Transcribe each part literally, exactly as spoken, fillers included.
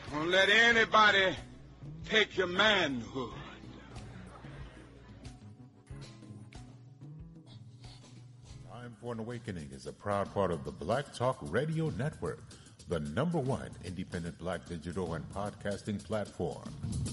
Don't let anybody take your manhood. Time for an Awakening is a proud part of the Black Talk Radio Network, the number one independent black digital and podcasting platform.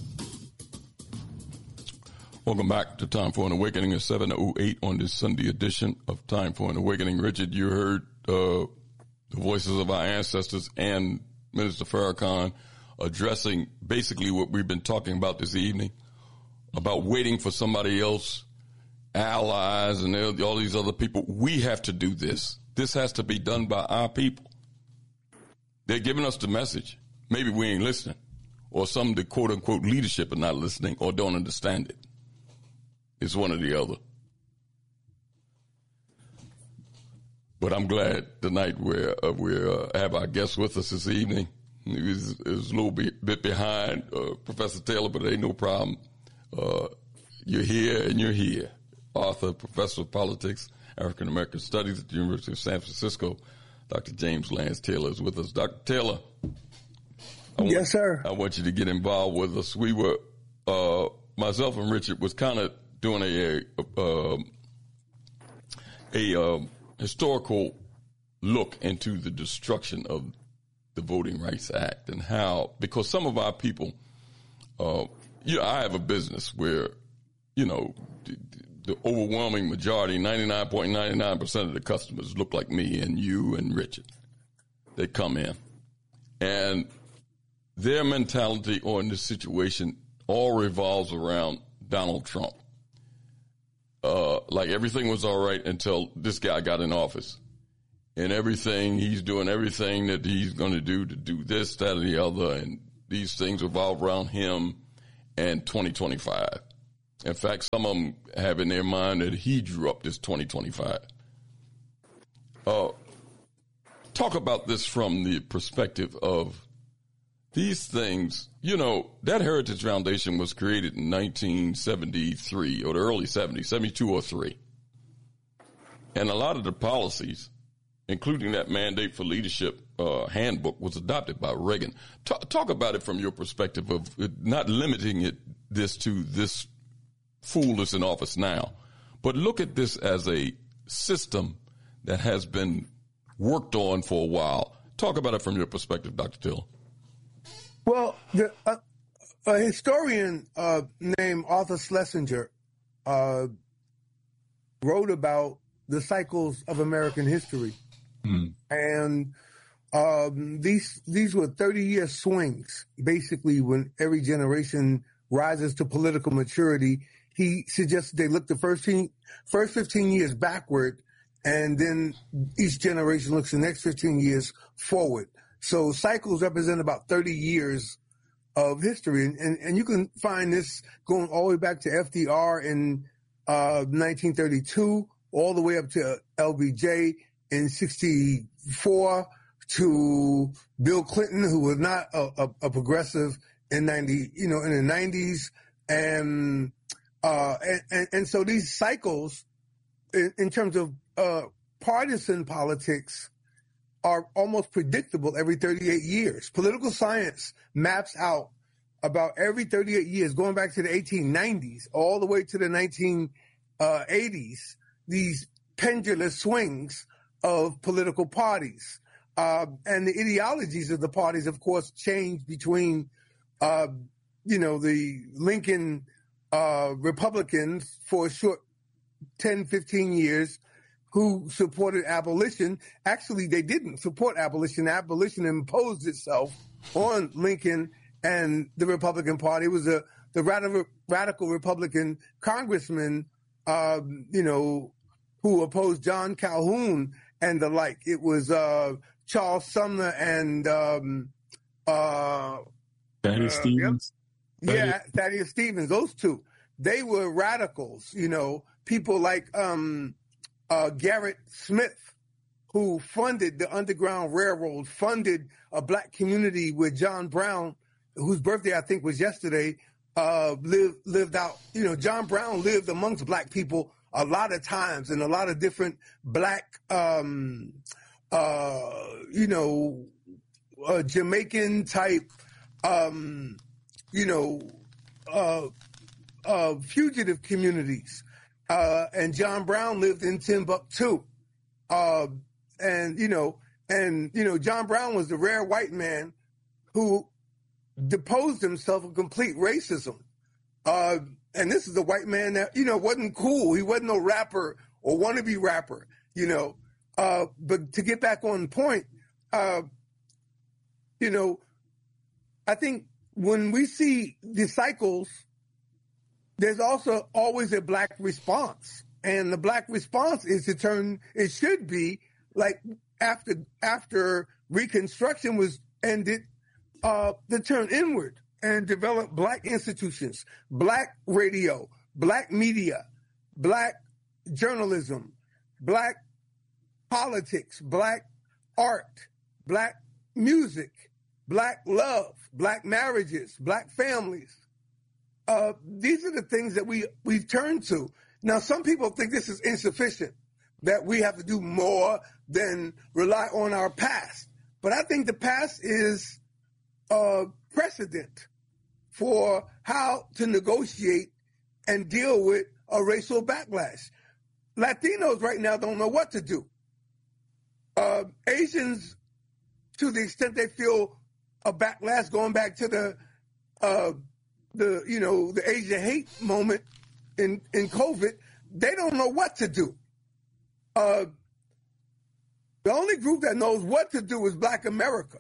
Welcome back to Time for an Awakening at seven oh eight on this Sunday edition of Time for an Awakening. Richard, you heard uh, the voices of our ancestors and Minister Farrakhan addressing basically what we've been talking about this evening, about waiting for somebody else, allies, and all these other people. We have to do this. This has to be done by our people. They're giving us the message. Maybe we ain't listening, or some of the quote-unquote leadership are not listening or don't understand it. It's one or the other. But I'm glad tonight we're, uh, we uh, have our guest with us this evening. He was, he was a little bit, bit behind uh, Professor Taylor, but ain't no problem. Uh, you're here and you're here. Author, Professor of Politics, African American Studies at the University of San Francisco, Doctor James Lance Taylor is with us. Doctor Taylor. I want, yes, sir. I want you to get involved with us. We were, uh, myself and Richard was kind of doing a, a, a, a um, historical look into the destruction of the Voting Rights Act and how, because some of our people, uh, you know, I have a business where, you know, the, the overwhelming majority, ninety-nine point nine nine percent of the customers look like me and you and Richard. They come in and their mentality on this situation all revolves around Donald Trump. Uh, like everything was all right until this guy got in office. And everything, he's doing everything that he's going to do to do this, that, and the other. And these things revolve around him and twenty twenty-five. In fact, some of them have in their mind that he drew up this twenty twenty-five. Uh, talk about this from the perspective of these things. You know, that Heritage Foundation was created in nineteen seventy-three or the early seventies, seventy-two or three. And a lot of the policies, including that mandate for leadership uh, handbook, was adopted by Reagan. Talk, talk about it from your perspective of not limiting it this to this fool that's in office now, but look at this as a system that has been worked on for a while. Talk about it from your perspective, Doctor Till. Well, the, uh, a historian uh, named Arthur Schlesinger uh, wrote about the cycles of American history. Mm. And um, these these were thirty-year swings, basically, when every generation rises to political maturity. He suggested they look the first, team, first fifteen years backward, and then each generation looks the next fifteen years forward. So cycles represent about thirty years of history. And, and, and you can find this going all the way back to F D R in uh, nineteen thirty-two, all the way up to L B J in sixty-four, to Bill Clinton, who was not a, a, a progressive in ninety, you know, in the nineties. And, uh, and, and, and so these cycles in, in terms of uh, partisan politics are almost predictable every thirty-eight years. Political science maps out about every thirty-eight years, going back to the eighteen nineties, all the way to the nineteen eighties, these pendulous swings of political parties. Uh, and the ideologies of the parties, of course, changed between, uh, you know, the Lincoln uh, Republicans for a short ten, fifteen years, who supported abolition. Actually, they didn't support abolition. Abolition imposed itself on Lincoln and the Republican Party. It was a, the radical, radical Republican congressman, uh, you know, who opposed John Calhoun and the like. It was uh, Charles Sumner and um, uh, Thaddeus uh, Stevens. Yep. Yeah, Thaddeus Stevens. Those two, they were radicals. You know, people like um, uh, Garrett Smith, who funded the Underground Railroad, funded a black community where John Brown, whose birthday I think was yesterday, uh, lived lived out. You know, John Brown lived amongst black people a lot of times in a lot of different black, um, uh, you know, uh, Jamaican type um, you know, uh, uh, fugitive communities. Uh, and John Brown lived in Timbuktu. Uh, and, you know, and, you know, John Brown was the rare white man who deposed himself of complete racism. Uh, and this is a white man that, you know, wasn't cool. He wasn't no rapper or wannabe rapper, you know. Uh, but to get back on point, uh, you know, I think when we see the cycles, there's also always a black response. And the black response is to turn, it should be like after after Reconstruction was ended, uh, to turn inward and develop black institutions, black radio, black media, black journalism, black politics, black art, black music, black love, black marriages, black families. Uh, these are the things that we, we've turned to. Now, some people think this is insufficient, that we have to do more than rely on our past. But I think the past is uh, precedent for how to negotiate and deal with a racial backlash. Latinos right now don't know what to do. Uh, Asians, to the extent they feel a backlash going back to the, uh, the you know, the Asian hate moment in, in COVID, they don't know what to do. Uh, the only group that knows what to do is Black America.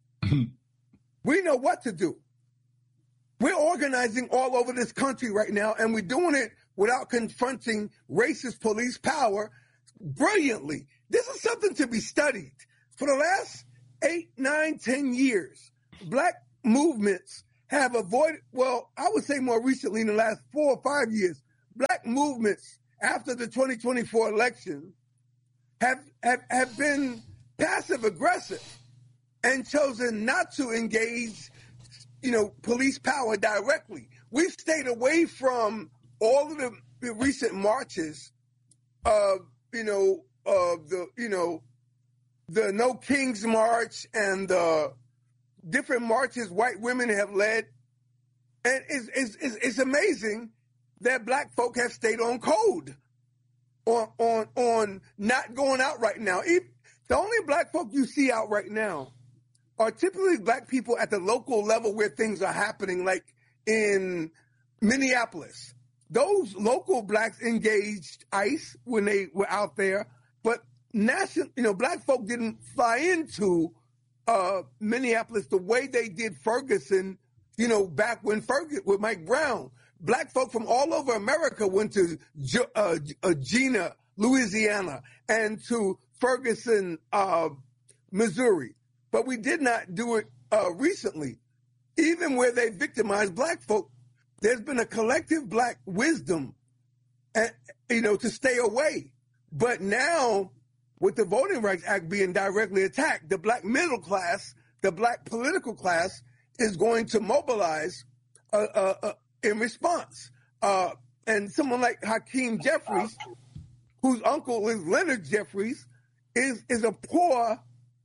We know what to do. We're organizing all over this country right now, and we're doing it without confronting racist police power brilliantly. This is something to be studied. For the last eight, nine, ten years, black movements have avoided, well, I would say more recently in the last four or five years, black movements after the twenty twenty-four election have, have, have been passive aggressive and chosen not to engage, you know, police power directly. We've stayed away from all of the, the recent marches of, you know, of the, you know, the No Kings March and the different marches white women have led. And it's, it's, it's, it's amazing that black folk have stayed on code on, on, on not going out right now. If, the only black folk you see out right now are typically black people at the local level where things are happening, like in Minneapolis. Those local blacks engaged ICE when they were out there, but national, you know, black folk didn't fly into uh, Minneapolis the way they did Ferguson, you know, back when Ferguson, with Mike Brown. Black folk from all over America went to uh, uh, Gina, Louisiana, and to Ferguson, uh, Missouri. But we did not do it uh, recently. Even where they victimized black folk, there's been a collective black wisdom, and, you know, to stay away. But now, with the Voting Rights Act being directly attacked, the black middle class, the black political class, is going to mobilize uh, uh, uh, in response. Uh, and someone like Hakeem Jeffries, whose uncle is Leonard Jeffries, is, is a poor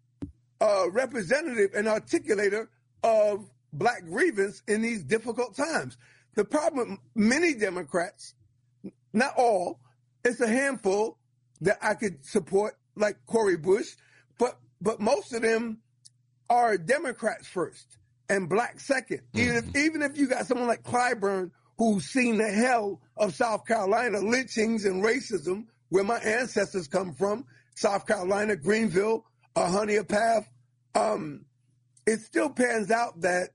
uh, representative and articulator of black grievance in these difficult times. The problem, many Democrats, not all, it's a handful that I could support, like Cori Bush, but but most of them are Democrats first and black second. Mm-hmm. Even if even if you got someone like Clyburn, who's seen the hell of South Carolina, lynchings and racism, where my ancestors come from, South Carolina, Greenville, uh, Honea um, it still pans out that,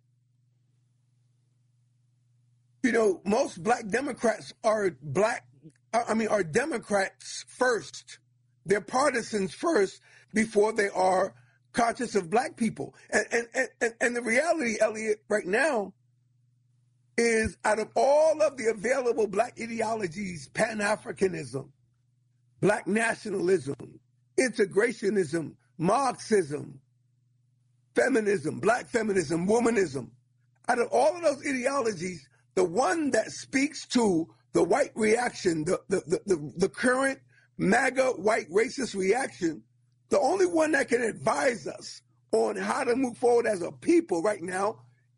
you know, most black Democrats are black, I mean, are Democrats first. They're partisans first before they are conscious of black people. And, and, and, and the reality, Elliot, right now is out of all of the available black ideologies, Pan-Africanism, black nationalism, integrationism, Marxism, feminism, black feminism, womanism, out of all of those ideologies, the one that speaks to the white reaction, the, the, the, the, the current MAGA white racist reaction, the only one that can advise us on how to move forward as a people right now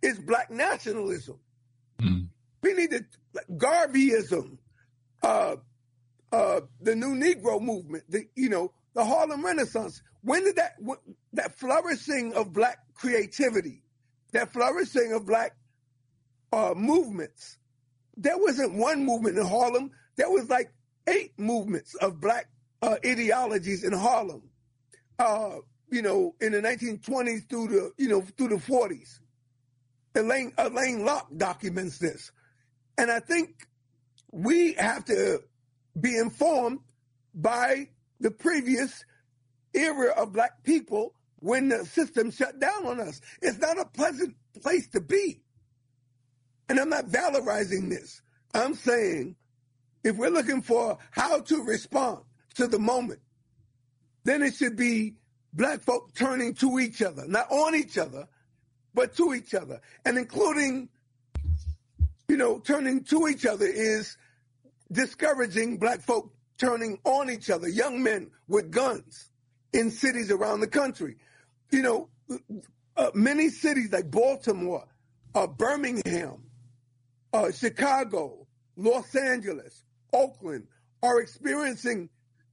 is black nationalism. Mm. We need to, like, Garveyism, uh, uh, the New Negro movement, the, you know, the Harlem Renaissance. When did that, what, that flourishing of black creativity, that flourishing of black uh, movements, there wasn't one movement in Harlem. There was like eight movements of black uh, ideologies in Harlem, uh, you know, in the nineteen twenties through the, you know, through the forties. Elaine, Elaine Locke documents this. And I think we have to be informed by the previous era of black people when the system shut down on us. It's not a pleasant place to be. And I'm not valorizing this. I'm saying if we're looking for how to respond to the moment, then it should be black folk turning to each other, not on each other, but to each other. And including, you know, turning to each other is discouraging black folk turning on each other, young men with guns in cities around the country. You know, uh, many cities like Baltimore, uh, Birmingham, uh, Chicago, Los Angeles, Oakland are experiencing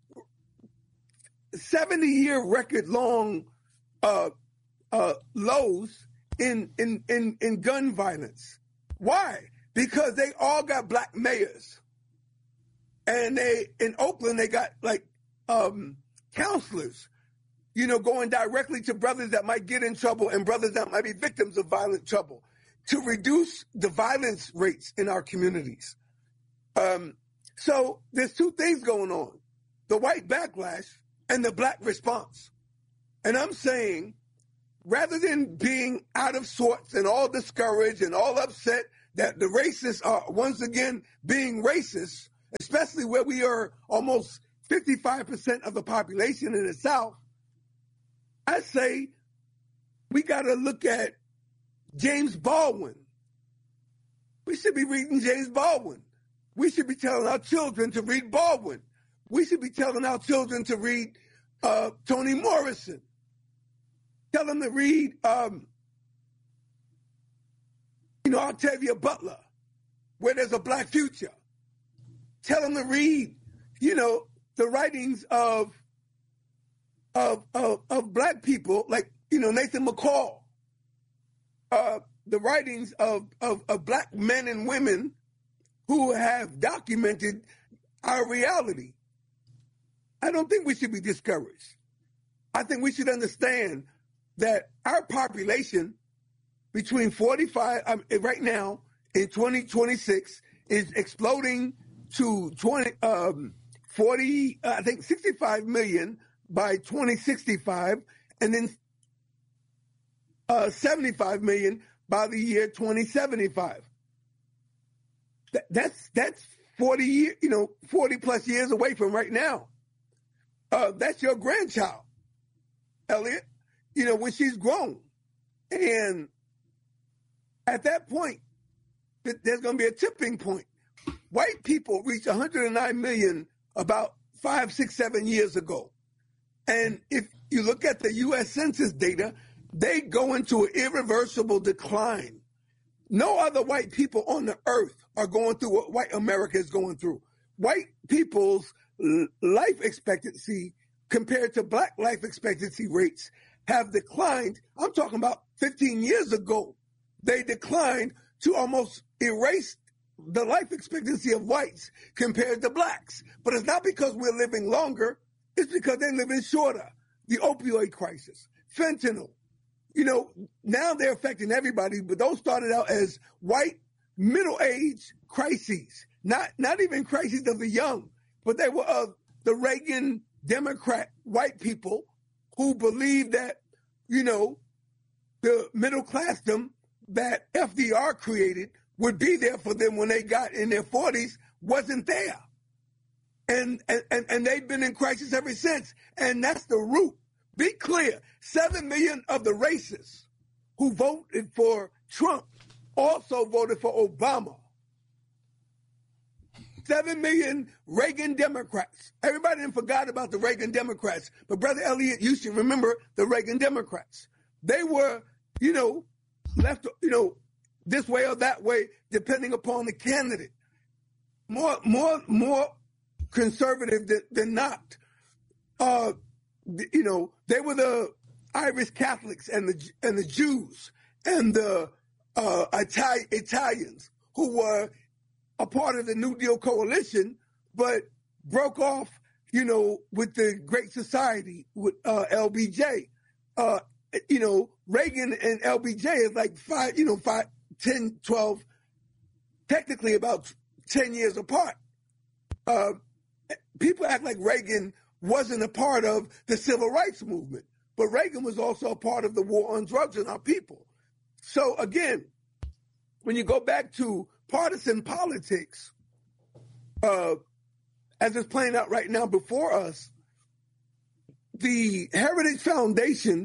seventy-year record-long uh, uh, lows in, in, in, in gun violence. Why? Because they all got black mayors. And they, in Oakland, they got like um, counselors, you know, going directly to brothers that might get in trouble and brothers that might be victims of violent trouble to reduce the violence rates in our communities. Um, so there's two things going on, the white backlash and the black response. And I'm saying, rather than being out of sorts and all discouraged and all upset that the racists are once again being racist, especially where we are almost fifty-five percent of the population in the South, I say we got to look at James Baldwin. We should be reading James Baldwin. We should be telling our children to read Baldwin. We should be telling our children to read uh, Toni Morrison. Tell them to read, um, you know, Octavia Butler, Where There's a Black Future. Tell them to read, you know, the writings of of of, of black people like, you know, Nathan McCall. Uh, the writings of, of of black men and women who have documented our reality. I don't think we should be discouraged. I think we should understand that our population between forty-five, um, right now in twenty twenty-six is exploding to twenty, um, forty, uh, I think sixty-five million by twenty sixty-five, and then uh, seventy-five million by the year twenty seventy-five. That, that's that's forty years, you know, forty plus years away from right now. Uh, that's your grandchild, Elliot. You know, when she's grown, and at that point, there's going to be a tipping point. White people reached one hundred nine million about five, six, seven years ago. And if you look at the U S Census data, they go into an irreversible decline. No other white people on the earth are going through what white America is going through. White people's life expectancy compared to black life expectancy rates have declined. I'm talking about fifteen years ago. They declined to almost erase the life expectancy of whites compared to blacks. But it's not because we're living longer. It's because they're living shorter. The opioid crisis, fentanyl. You know, now they're affecting everybody, but those started out as white middle-age crises, not, not even crises of the young, but they were of the Reagan Democrat white people who believed that, you know, the middle classdom that F D R created would be there for them when they got in their forties wasn't there. And, and, and they've been in crisis ever since. And that's the root. Be clear, seven million of the racists who voted for Trump also voted for Obama. Seven million Reagan Democrats. Everybody done forgot about the Reagan Democrats. But Brother Elliot, you should remember the Reagan Democrats. They were, you know, left, you know, this way or that way, depending upon the candidate. More, more, more conservative than, than not. Uh, you know, they were the Irish Catholics and the and the Jews and the uh, Itali- Italians who were a part of the New Deal coalition, but broke off, you know, with the Great Society with uh, L B J. Uh, you know, Reagan and L B J is like five, you know, five, ten, twelve, technically about ten years apart. Uh, people act like Reagan wasn't a part of the civil rights movement, but Reagan was also a part of the war on drugs and our people. So again, when you go back to partisan politics, uh, as it's playing out right now before us, the Heritage Foundation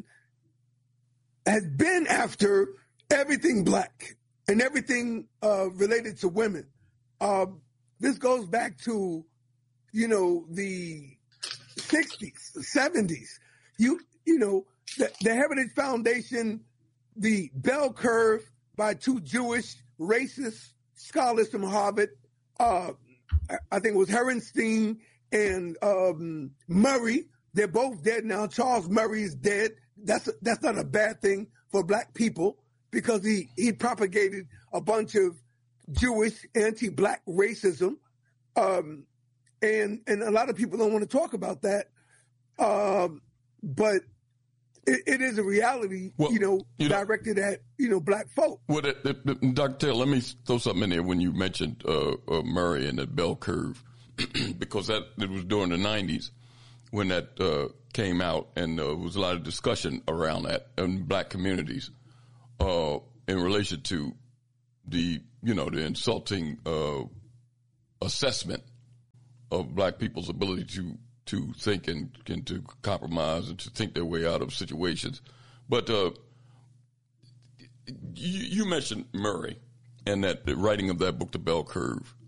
has been after everything black and everything uh, related to women. Uh, this goes back to, you know, the sixties, seventies. You, you know, the, the Heritage Foundation, the bell curve by two Jewish racist scholars from Harvard, uh, I think it was Herenstein and um, Murray. They're both dead now. Charles Murray is dead. That's that's not a bad thing for black people because he, he propagated a bunch of Jewish anti-black racism. Um, and and a lot of people don't want to talk about that. Um, but it, it is a reality, well, you know, you directed know, at, you know, black folk. Well, it, it, Doctor Taylor, let me throw something in there when you mentioned uh, uh, Murray and the bell curve, because that it was during the nineties when that uh, came out, and there uh, was a lot of discussion around that in black communities uh, in relation to the, you know, the insulting uh, assessment of black people's ability to to think and, and to compromise and to think their way out of situations. But uh, you, you mentioned Murray and that the writing of that book, The Bell Curve.